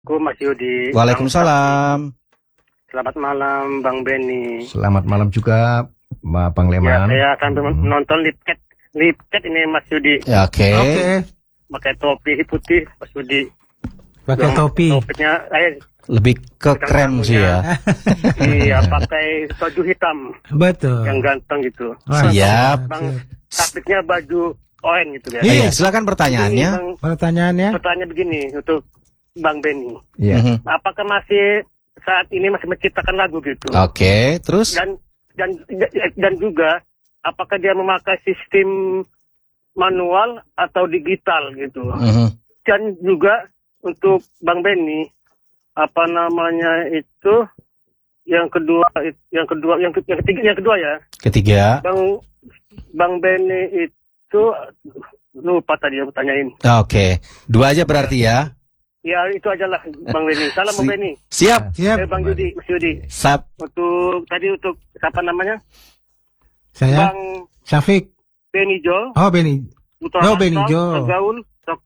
Mas Yudi. Waalaikumsalam. Selamat malam Bang Benny. Selamat malam juga Bang Leman. Ya, saya sambil nonton lipket ini Mas Yudi. Ya, oke. Pakai topi putih Mas Yudi. Pakai topi. Topinya lebih ke krem sih ya. Iya, pakai baju hitam. Betul. Yang ganteng gitu. Siap. Bang, taktiknya baju oranye gitu ya. Iya, silakan pertanyaannya. Pertanyaannya begini untuk Bang Benny. Iya. Apakah masih saat ini masih menciptakan lagu gitu? Oke, terus? Dan juga apakah dia memakai sistem manual atau digital gitu? Dan juga untuk Bang Benny, apa namanya itu yang kedua ya. Ketiga. Bang Benny itu lupa tadi yang tanyain. Oke, 2 aja berarti ya. Ya itu aja lah Bang Benny. Salam Bang Benny. Siap. Bang Yudi, Mas Yudi. Untuk siapa namanya? Saya. Bang Syafiq. Benijo. Oh Benny. Benijo. Gaul.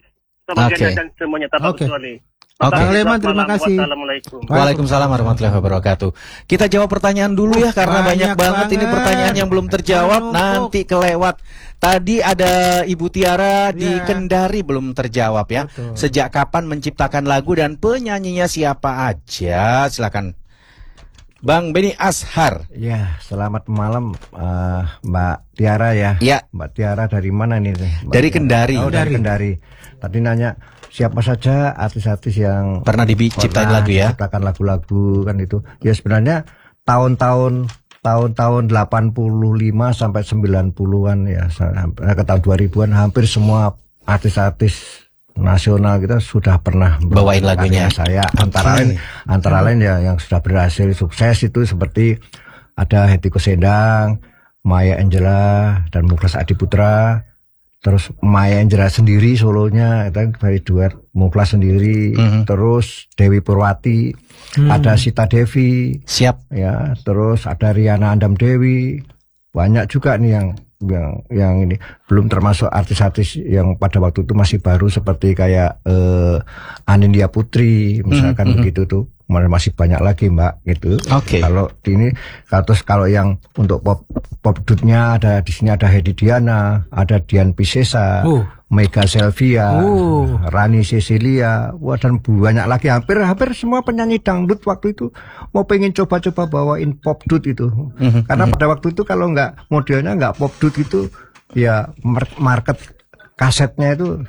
Dan semuanya tanpa kecuali. Bang Leman, terima kasih. Assalamualaikum. Waalaikumsalam warahmatullahi wabarakatuh. Kita jawab pertanyaan dulu ya karena banyak banget ini pertanyaan yang belum terjawab, nanti kelewat. Tadi ada Ibu Tiara di Kendari belum terjawab ya. Betul. Sejak kapan menciptakan lagu dan penyanyinya siapa aja? Silakan. Bang Benny Ashar. Ya, selamat malam Mbak Tiara ya. Ya. Mbak Tiara dari mana nih? Dari Kendari. Oh, dari Kendari. Tadi nanya siapa saja artis-artis yang pernah diciptain lagu ya? Ciptakan lagu-lagu kan itu. Ya sebenarnya tahun-tahun 85 sampai 90-an ya, ke tahun 2000-an hampir semua artis-artis nasional kita sudah pernah bawain lagunya. Saya antara lain ya yang sudah berhasil sukses itu seperti ada Hetty Koes Endang, Maya Angelou dan Muklas Adiputra. Terus Maya Angelou sendiri solonya itu dari duet Muklas sendiri, terus Dewi Purwati, ada Sita Devi, siap ya, terus ada Riana Andam Dewi, banyak juga nih yang ini, belum termasuk artis-artis yang pada waktu itu masih baru seperti kayak Anindya Putri misalkan begitu tuh. Masih banyak lagi Mbak gitu. Oke. Kalau ini kalau yang untuk pop dudnya ada di sini ada Hedi Diana, ada Dian Piscesa, Mega Selvia, Rani Cecilia, dan banyak lagi hampir semua penyanyi dangdut waktu itu mau pengen coba-coba bawain pop dud itu. Karena pada waktu itu kalau nggak modelnya nggak pop dud itu ya market kasetnya itu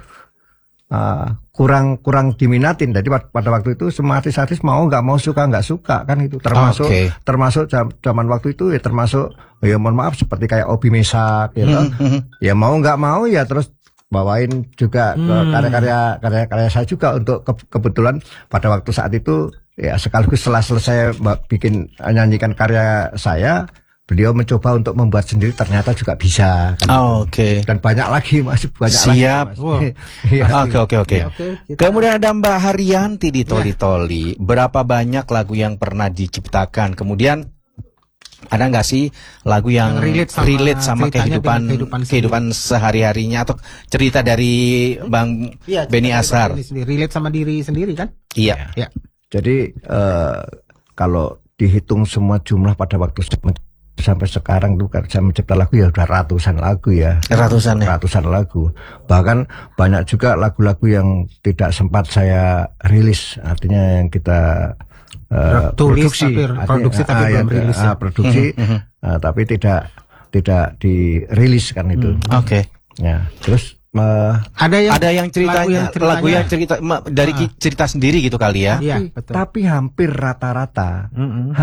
kurang diminatin. Jadi pada waktu itu semua artis-artis mau nggak mau suka nggak suka kan itu termasuk zaman waktu itu ya termasuk ya mohon maaf seperti kayak Obi Mesak gitu. Ya mau nggak mau ya terus bawain juga karya-karya saya juga untuk kebetulan pada waktu saat itu ya sekaligus setelah selesai nyanyikan karya saya, beliau mencoba untuk membuat sendiri, ternyata juga bisa. Oke. Dan banyak lagi, masih banyak siap. lagi. Oke. Kemudian ada Mbak Haryanti di Toli-Toli. Berapa banyak lagu yang pernah diciptakan? Kemudian ada nggak sih lagu yang relate sama kehidupan sehari-harinya atau cerita dari Bang Benny Ashar? Relate sama diri sendiri kan? Iya. Ya. Jadi kalau dihitung semua jumlah pada waktu sampai sekarang tuh saya mencipta lagu ya udah ratusan lagu ya. Ratusan lagu. Bahkan banyak juga lagu-lagu yang tidak sempat saya rilis, artinya yang kita produksi tapi belum rilis. Produksi tapi tidak dirilis kan itu. Oke. Ya, terus ada yang ceritanya lagu yang cerita dari cerita sendiri gitu kali ya. Iya, betul. Tapi hampir rata-rata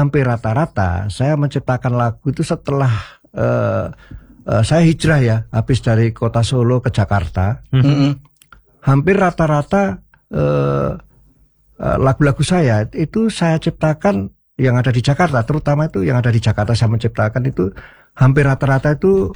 saya menciptakan lagu itu setelah saya hijrah ya, habis dari kota Solo ke Jakarta. Hampir rata-rata lagu-lagu saya itu saya ciptakan yang ada di Jakarta, terutama itu yang ada di Jakarta saya menciptakan itu hampir rata-rata itu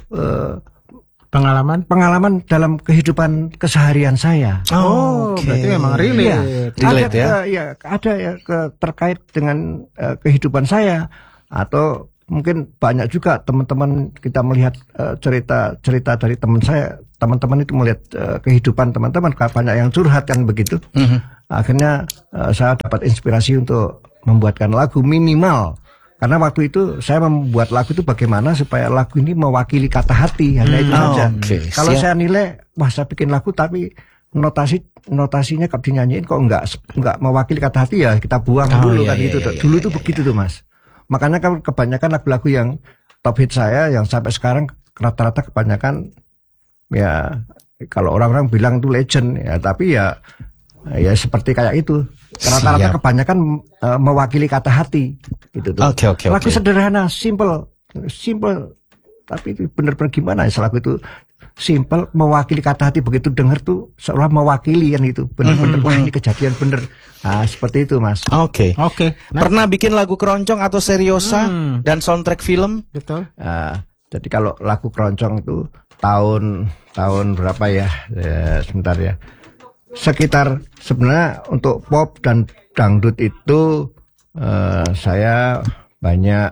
pengalaman dalam kehidupan keseharian saya. Berarti memang relate. Ada ya terkait dengan kehidupan saya, atau mungkin banyak juga teman-teman kita melihat cerita dari teman-teman itu melihat kehidupan teman-teman, banyak yang curhat kan begitu. akhirnya saya dapat inspirasi untuk membuatkan lagu minimal. Karena waktu itu saya membuat lagu itu bagaimana supaya lagu ini mewakili kata hati, hanya itu saja. Kalau saya nilai, wah saya bikin lagu tapi notasinya kalau dinyanyiin kok enggak mewakili kata hati, ya kita buang dulu kan itu. Dulu tuh begitu tuh Mas. Makanya kan kebanyakan lagu-lagu yang top hit saya yang sampai sekarang rata-rata kebanyakan ya kalau orang-orang bilang itu legend ya, tapi ya seperti kayak itu. Rata-rata kebanyakan mewakili kata hati gitu tuh. Lagu sederhana, simple, tapi itu benar-benar gimana ya lagu itu simple, mewakili kata hati, begitu denger tuh seolah mewakili kan itu. Benar-benar wah ini kejadian bener. Nah, seperti itu Mas. Oke. Pernah bikin lagu keroncong atau seriosa dan soundtrack film? Betul. Jadi kalau lagu keroncong itu tahun berapa ya? Sebentar ya. Sekitar sebenarnya untuk pop dan dangdut itu saya banyak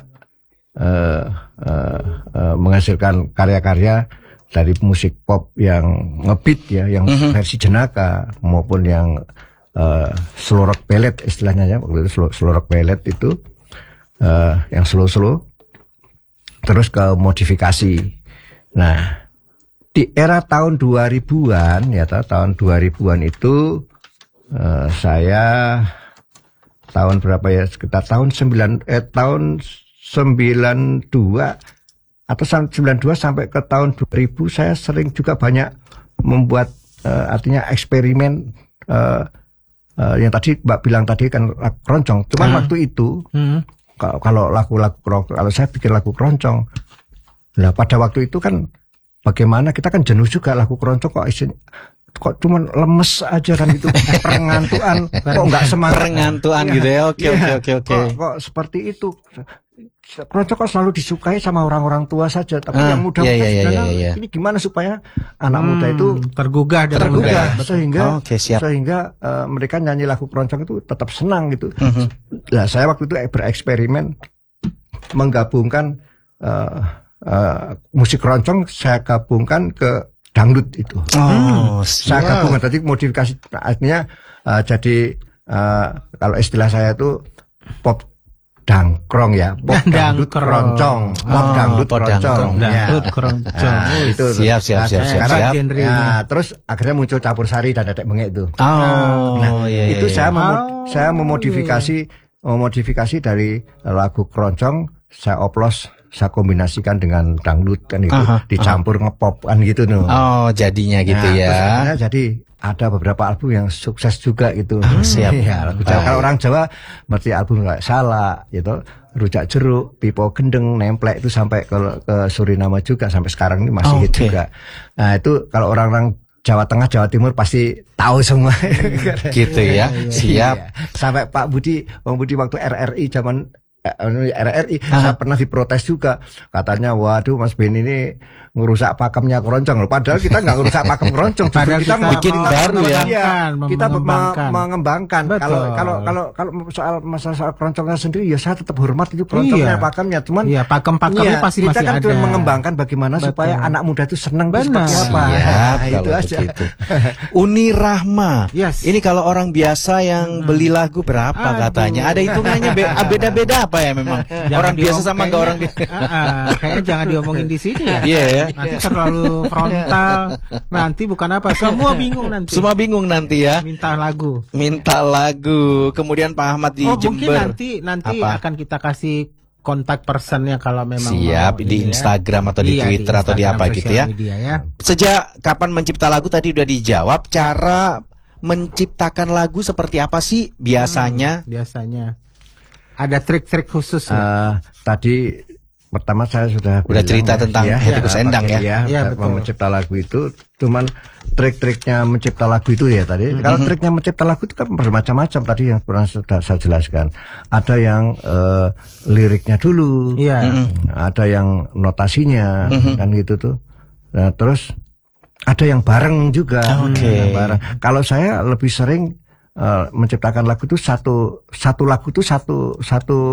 menghasilkan karya-karya dari musik pop yang ngebeat ya, yang versi jenaka maupun yang slow rock ballad istilahnya ya, waktu itu slow rock ballad itu yang slow terus ke modifikasi. Nah, di era tahun 2000-an ya, tahun 2000-an itu saya tahun berapa ya, sekitar tahun 92 atau 92 sampai ke tahun 2000 saya sering juga banyak membuat artinya eksperimen yang tadi Mbak bilang tadi kan lagu keroncong. Cuman waktu itu kalau lagu-lagu kalau saya bikin lagu keroncong, nah pada waktu itu kan bagaimana kita kan jenuh juga lagu keroncong kok cuman lemes aja kan itu perengantuan kok nggak semangat perengantuan gitu ya. Oke. Kok seperti itu keroncong kok selalu disukai sama orang-orang tua saja, tapi yang muda-muda ini gimana supaya anak muda itu tergugah sehingga mereka nyanyi lagu keroncong itu tetap senang gitu. Nah saya waktu itu bereksperimen menggabungkan musik keroncong saya gabungkan ke dangdut itu. Saya gabungkan tadi modifikasi, artinya jadi kalau istilah saya itu pop dangkrong ya, pop dangdut keroncong, pop dangdut keroncong. Itu siap. Terus akhirnya muncul campur sari dan dedek bengek itu. Itu saya memodifikasi dari lagu keroncong, saya oplos, saya kombinasikan dengan dangdut kan itu, dicampur ngepop kan gitu nih. Jadinya gitu ya. Terus jadi ada beberapa album yang sukses juga gitu. Siap. Ya, kalau orang Jawa berarti album kayak Salak gitu, Rujak Jeruk, Pipo Gendeng, Nemplek itu sampai ke Suriname juga sampai sekarang ini masih hit juga. Nah, itu kalau orang-orang Jawa Tengah, Jawa Timur pasti tahu semua. Gitu ya. Siap. Sampai Pak Budi waktu RRI zaman saya pernah diprotes juga, katanya waduh Mas Ben ini ngerusak pakemnya keroncong. Padahal kita nggak ngerusak pakem keroncong, padahal kita bikin baru ya. Kita mengembangkan. Kalau soal masalah keroncongnya sendiri ya saya tetap hormat itu keroncongnya, pakemnya. Cuman pakem-pakemnya pasti masih ada. Kita kan mengembangkan bagaimana supaya anak muda itu senang seperti apa. Itu aja. Uni Rahma. Ini kalau orang biasa yang beli lagu berapa katanya? Ada hitungannya beda-beda apa ya memang? Orang biasa sama enggak orang biasa. Kayaknya jangan diomongin di sini ya. Iya ya. Nanti terlalu frontal. Nanti bukan apa. Semua bingung nanti ya. Minta lagu. Kemudian Pak Ahmad di Jember. Mungkin nanti akan kita kasih kontak personnya kalau memang siap di Instagram atau di Twitter atau di apa gitu ya. Sejak kapan mencipta lagu tadi udah dijawab. Cara menciptakan lagu seperti apa sih biasanya? Biasanya ada trik-trik khusus. Tadi pertama saya sudah cerita tentang Hetty Koes Endang ya. Mencipta lagu itu, cuman trik-triknya mencipta lagu itu ya tadi. Kalau triknya mencipta lagu itu kan bermacam-macam tadi yang pernah saya jelaskan. Ada yang liriknya dulu, ada yang notasinya, kan gitu tuh. Nah, terus ada yang bareng juga. Bareng. Kalau saya lebih sering menciptakan lagu itu satu lagu itu satu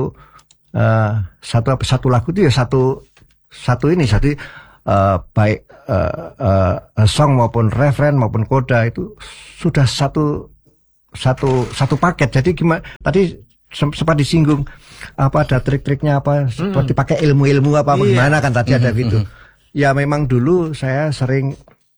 lagu itu ya satu ini baik song maupun referen maupun koda itu sudah satu satu paket. Jadi gimana? Tadi sempat disinggung apa ada trik-triknya apa seperti pakai ilmu-ilmu apa gimana kan tadi ada gitu. Ya memang dulu saya sering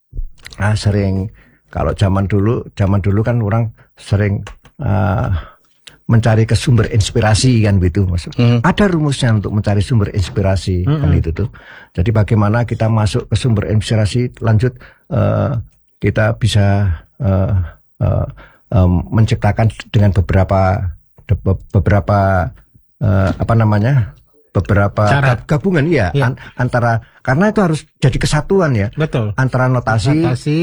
kalau zaman dulu kan orang sering mencari ke sumber inspirasi kan gitu Mas. Ada rumusnya untuk mencari sumber inspirasi kan itu tuh. Jadi bagaimana kita masuk ke sumber inspirasi lanjut kita bisa menciptakan dengan beberapa gabungan ya. Antara karena itu harus jadi kesatuan ya. Betul. Antara notasi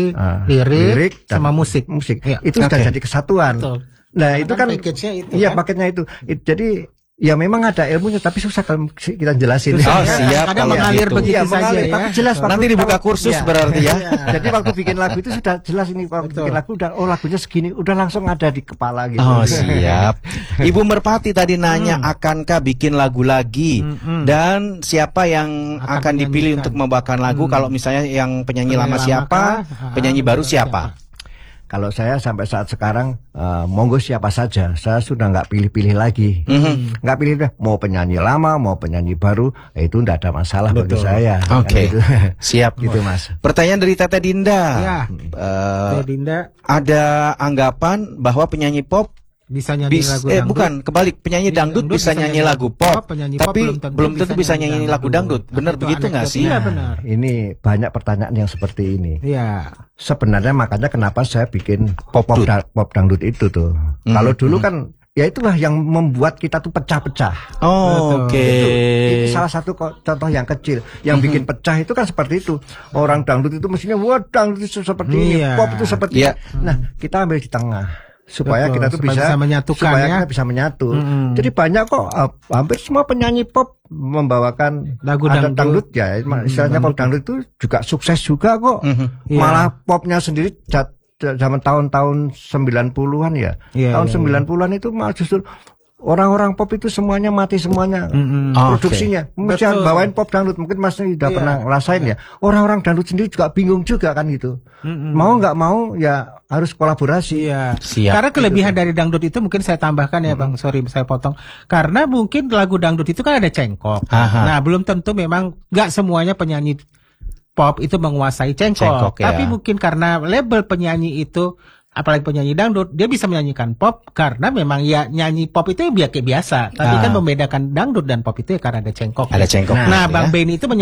lirik sama musik. Ya. Itu sudah jadi kesatuan. Betul. Nah, itu kan paketnya itu. Iya, paketnya itu. Jadi ya memang ada ilmunya tapi susah kalau kita jelasin. Oh, siap. Kadang mengalir gitu. begitu saja ya. Tapi jelas nanti dibuka kursus berarti ya. Jadi waktu bikin lagu itu sudah jelas ini waktu bikin lagu udah lagunya segini udah langsung ada di kepala gitu. Oh, siap. Ibu Merpati tadi nanya akankah bikin lagu lagi dan siapa yang akan dipilih untuk membawakan lagu kalau misalnya yang penyanyi lama siapa, penyanyi baru siapa? Kalau saya sampai saat sekarang monggo siapa saja, saya sudah nggak pilih-pilih lagi, nggak pilih mau penyanyi lama, mau penyanyi baru, itu nggak ada masalah bagi saya. Oke, gitu. Siap gitu Mas. Pertanyaan dari Tete Dinda. Ya. Tete Dinda. Ada anggapan bahwa penyanyi pop bisa nyanyi lagu dangdut. Bukan, kebalik, penyanyi dangdut bisa nyanyi lagu pop, tapi belum tentu bisa nyanyi lagu dangdut. Benar begitu nggak sih? Iya benar. Ini banyak pertanyaan yang seperti ini. Iya. Sebenarnya makanya kenapa saya bikin pop dangdut itu tuh. Kalau dulu kan ya itulah yang membuat kita tuh pecah-pecah. Oh, oke. Itu salah satu contoh yang kecil. Yang bikin pecah itu kan seperti itu. Orang dangdut itu mestinya dangdut itu seperti ini, pop itu seperti ini. Nah, kita ambil di tengah. Supaya kita tuh bisa menyatukan kita bisa menyatu. Jadi banyak kok hampir semua penyanyi pop membawakan lagu dangdut ya. Istilahnya pop dangdut itu juga sukses juga kok. Malah popnya sendiri zaman tahun-tahun 90-an ya. Tahun 90-an itu malah justru orang-orang pop itu semuanya mati semuanya produksinya. Mesti bawain pop dangdut. Mungkin Mas sudah pernah ngerasain ya. Orang-orang dangdut sendiri juga bingung juga kan gitu. Mau nggak mau ya harus kolaborasi. Siap. Karena kelebihan dari dangdut itu mungkin saya tambahkan ya Bang. Sorry saya potong. Karena mungkin lagu dangdut itu kan ada cengkok. Nah belum tentu memang nggak semuanya penyanyi pop itu menguasai cengkok. Tapi mungkin karena label penyanyi itu apalagi penyanyi dangdut, dia bisa menyanyikan pop karena memang ya nyanyi pop itu biasa. Tapi kan membedakan dangdut dan pop itu ya karena ada cengkok. Ada cengkok. Nah, Bang Benny itu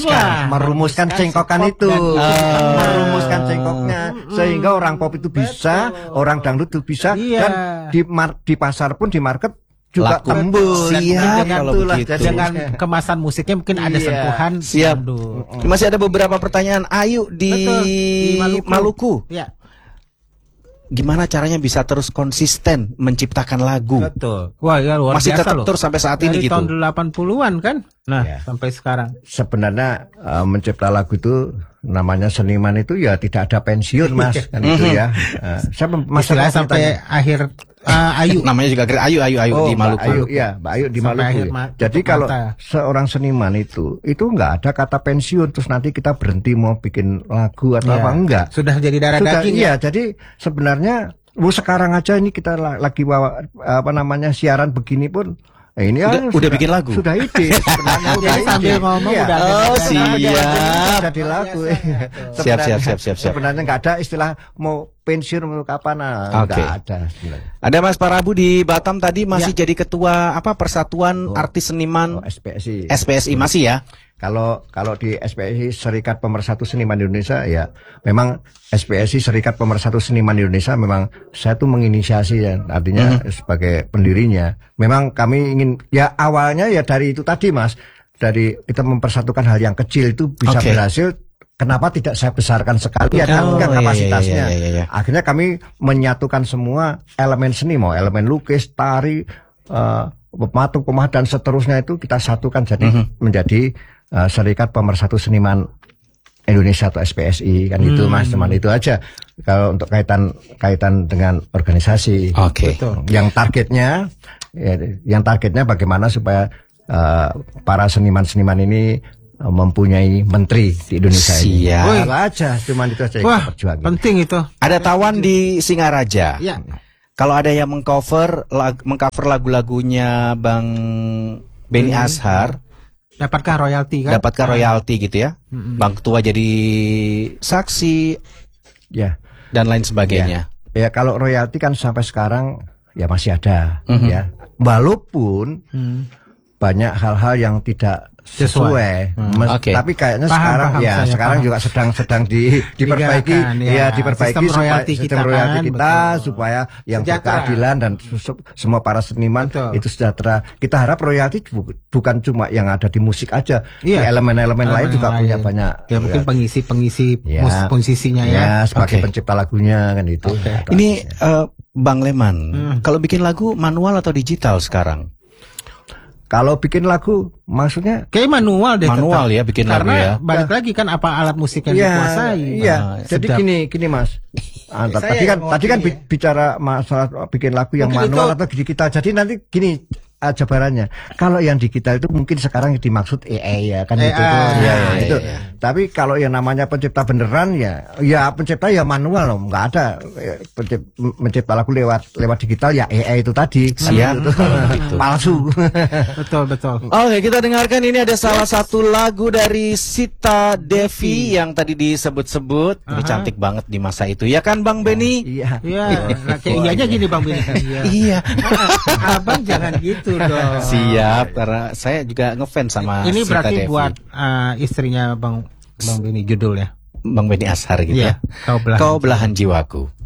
merumuskan cengkokan itu. Merumuskan cengkoknya sehingga orang pop itu bisa, orang dangdut itu bisa dan di pasar pun di market juga tembus. Dengan kemasan musiknya mungkin ada sentuhan. Siap. Masih ada beberapa pertanyaan. Ayu di Maluku. Ya. Gimana caranya bisa terus konsisten menciptakan lagu? Betul. Wah, ya luar masih biasa tetap terus sampai saat ini gitu. Dari tahun 80-an kan? Nah, sampai sekarang. Sebenarnya mencipta lagu itu namanya seniman itu ya tidak ada pensiun Mas kan itu ya. Saya sampai akhir Ayu. Namanya juga Ayu di Maluku. Mbak Ayu di Maluku. Jadi kalau seorang seniman itu nggak ada kata pensiun terus nanti kita berhenti mau bikin lagu atau apa enggak. Sudah jadi darah daging. Iya, jadi sebenarnya sekarang aja ini kita lagi bawa siaran begini pun ini udah bikin lagu. Sudah ide sebenarnya. Jadi sambil ngomong udah siap. Jadi lagu. Siap. Sebenarnya nggak ada istilah mau pensiun untuk kapan, nggak ada. Ada Mas Parabu di Batam tadi masih jadi ketua Persatuan Artis Seniman SPSI masih ya. Kalau di SPSI Serikat Pemersatu Seniman Indonesia ya memang SPSI Serikat Pemersatu Seniman Indonesia memang saya tuh menginisiasi ya artinya sebagai pendirinya. Memang kami ingin ya awalnya ya dari itu tadi Mas, dari kita mempersatukan hal yang kecil itu bisa berhasil. Kenapa tidak saya besarkan sekali kapasitasnya. Akhirnya kami menyatukan semua elemen seni, mau elemen lukis, tari, pematung, pemah dan seterusnya itu kita satukan jadi menjadi Serikat Pemersatu Seniman Indonesia atau SPSI kan itu Mas, cuman itu aja kalau untuk kaitan dengan organisasi. Yang targetnya bagaimana supaya para seniman-seniman ini mempunyai menteri di Indonesia ini. Siap. Aja, cuman itu aja yang kita perjuangin. Penting itu. Ada Tawan di Singaraja. Ya. kalau ada yang mengcover lagu-lagunya Bang Benny Ashar, dapatkah royalti kan? Dapatkah royalti gitu ya? Bang Ketua jadi saksi, ya, dan lain sebagainya. Ya kalau royalti kan sampai sekarang ya masih ada, ya. Walaupun banyak hal-hal yang tidak sesuai. Tapi kayaknya sekarang juga sedang diperbaiki, diperbaiki sistem royalti kita supaya yang berkeadilan dan semua para seniman itu sejahtera. Kita harap royalti bukan cuma yang ada di musik aja, elemen-elemen lain juga punya banyak. Ya mungkin pengisi musisinya ya. Sebagai pencipta lagunya kan itu. Ini Bang Leman, kalau bikin lagu manual atau digital sekarang? Kalau bikin lagu, maksudnya kayak manual deh. Manual ya bikin lagu ya. Karena balik lagi kan apa alat musik yang dikuasai. Iya. Jadi gini Mas. Tadi kan bicara masalah bikin lagu yang mungkin manual atau digital. Jadi nanti gini jabarannya. Kalau yang digital itu mungkin sekarang dimaksud AI ya kan itu. Itu. Tapi kalau yang namanya pencipta beneran ya pencipta ya manual loh, nggak ada mencipta lagu lewat digital ya AI itu tadi. Siap. Palsu. Betul. Oke, kita dengarkan ini ada salah satu lagu dari Sita Devi yang tadi disebut-sebut. Ini cantik banget di masa itu. Ya kan Bang Benny? Iya. Iya aja gini Bang Benny. Iya. Abang jangan gitu dong. Siap, karena saya juga ngefans sama ini Sita berarti Devi. Buat istrinya Bang Benny judulnya. Bang Benny Ashar gitu ya. Kau belahan jiwaku.